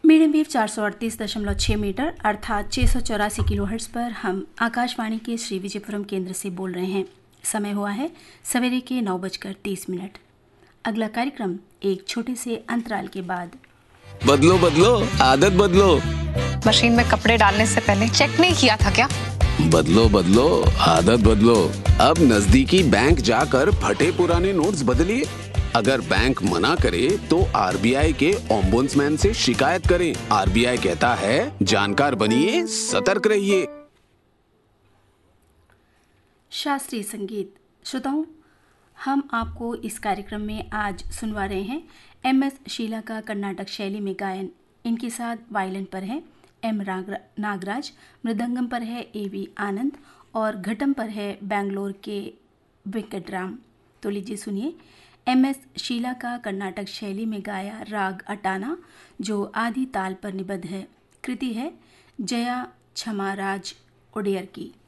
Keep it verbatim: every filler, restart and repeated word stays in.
Medium wave चार सौ अड़तीस दशमलव छः मीटर अर्थात छः सौ चौरासी किलो हर्ट्ज पर हम आकाशवाणी के श्री विजयपुरम केंद्र से बोल रहे हैं। समय हुआ है सवेरे के नौ बजकर तीस मिनट। अगला कार्यक्रम एक छोटे से अंतराल के बाद। बदलो बदलो आदत बदलो। मशीन में कपड़े डालने से पहले चेक नहीं किया था क्या? बदलो बदलो आदत बदलो। अब नजदीकी बैंक जाकर फटे पुराने नोट्स बदलिए। अगर बैंक मना करे तो आरबीआई के ओम्बुड्समैन से शिकायत करें। आरबीआई कहता है जानकार बनिए, सतर्क रहिए। शास्त्रीय संगीत। श्रोताओं, हम आपको इस कार्यक्रम में आज सुनवा रहे हैं एम एस शीला का कर्नाटक शैली में गायन। इनके साथ वायलिन पर है एम नागराज, मृदंगम पर है ए वी आनंद और घटम पर है बेंगलोर के वेंकटराम। तो लीजिए सुनिए एम एस शीला का कर्नाटक शैली में गाया राग अटाना, जो आदि ताल पर निबद्ध है। कृति है जया छमाराज ओडेयर की।